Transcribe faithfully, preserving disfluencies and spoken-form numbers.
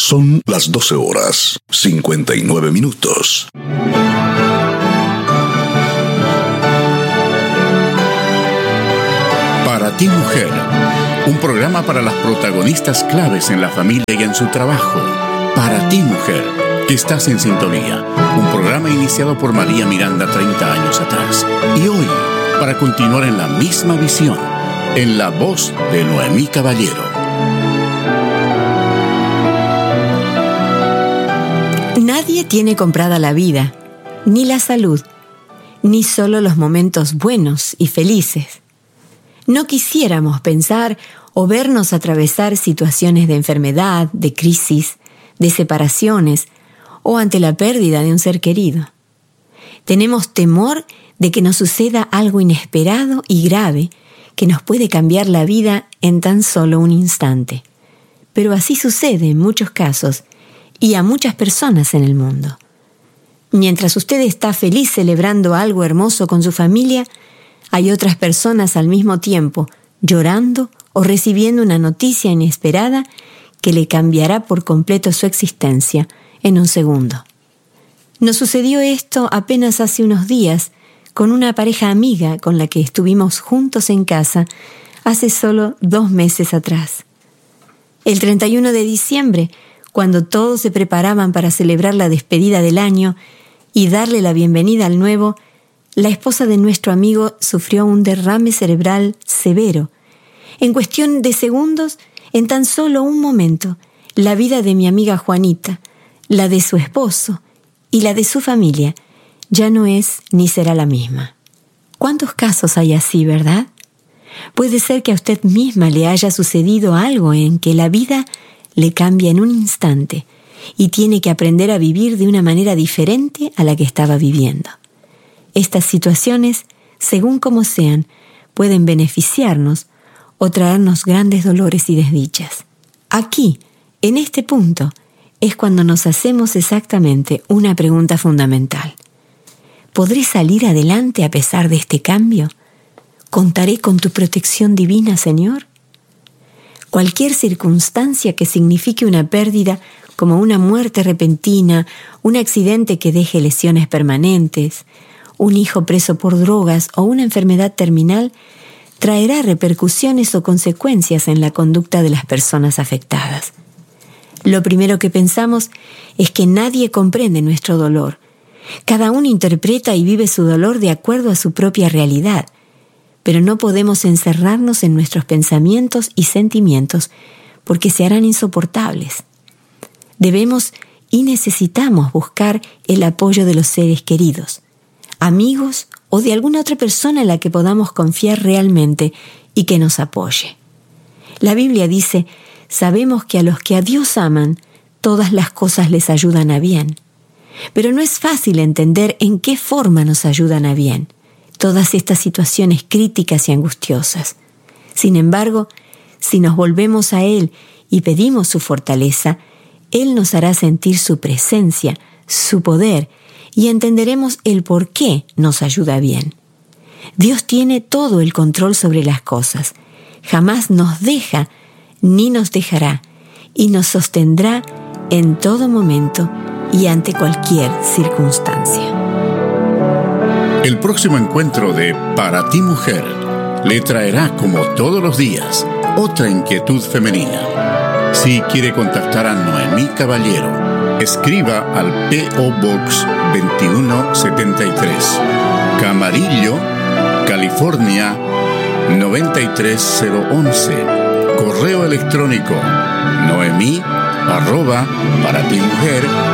Son las doce horas, cincuenta y nueve minutos. Para ti, mujer, un programa para las protagonistas claves en la familia y en su trabajo. Para ti, mujer, que estás en sintonía. Un programa iniciado por María Miranda treinta años atrás. Y hoy, para continuar en la misma visión, en la voz de Noemí Caballero. Nadie tiene comprada la vida, ni la salud, ni solo los momentos buenos y felices. No quisiéramos pensar o vernos atravesar situaciones de enfermedad, de crisis, de separaciones o ante la pérdida de un ser querido. Tenemos temor de que nos suceda algo inesperado y grave que nos puede cambiar la vida en tan solo un instante. Pero así sucede en muchos casos y a muchas personas en el mundo. Mientras usted está feliz celebrando algo hermoso con su familia, hay otras personas al mismo tiempo llorando o recibiendo una noticia inesperada que le cambiará por completo su existencia en un segundo. Nos sucedió esto apenas hace unos días con una pareja amiga con la que estuvimos juntos en casa hace solo dos meses atrás. El treinta y uno de diciembre, cuando todos se preparaban para celebrar la despedida del año y darle la bienvenida al nuevo, la esposa de nuestro amigo sufrió un derrame cerebral severo. En cuestión de segundos, en tan solo un momento, la vida de mi amiga Juanita, la de su esposo y la de su familia ya no es ni será la misma. ¿Cuántos casos hay así, verdad? Puede ser que a usted misma le haya sucedido algo en que la vida le cambia en un instante y tiene que aprender a vivir de una manera diferente a la que estaba viviendo. Estas situaciones, según como sean, pueden beneficiarnos o traernos grandes dolores y desdichas. Aquí, en este punto, es cuando nos hacemos exactamente una pregunta fundamental. ¿Podré salir adelante a pesar de este cambio? ¿Contaré con tu protección divina, Señor? Cualquier circunstancia que signifique una pérdida, como una muerte repentina, un accidente que deje lesiones permanentes, un hijo preso por drogas o una enfermedad terminal, traerá repercusiones o consecuencias en la conducta de las personas afectadas. Lo primero que pensamos es que nadie comprende nuestro dolor. Cada uno interpreta y vive su dolor de acuerdo a su propia realidad, pero no podemos encerrarnos en nuestros pensamientos y sentimientos porque se harán insoportables. Debemos y necesitamos buscar el apoyo de los seres queridos, amigos o de alguna otra persona en la que podamos confiar realmente y que nos apoye. La Biblia dice: sabemos que a los que a Dios aman, todas las cosas les ayudan a bien. Pero no es fácil entender en qué forma nos ayudan a bien todas estas situaciones críticas y angustiosas. Sin embargo, si nos volvemos a Él y pedimos su fortaleza, Él nos hará sentir su presencia, su poder, y entenderemos el por qué nos ayuda bien. Dios tiene todo el control sobre las cosas. Jamás nos deja ni nos dejará, y nos sostendrá en todo momento y ante cualquier circunstancia. El próximo encuentro de Para ti, mujer, le traerá, como todos los días, otra inquietud femenina. Si quiere contactar a Noemí Caballero, escriba al P O Box veintiuno setenta y tres, Camarillo, California noventa y tres cero once. Correo electrónico noemí arroba para ti mujer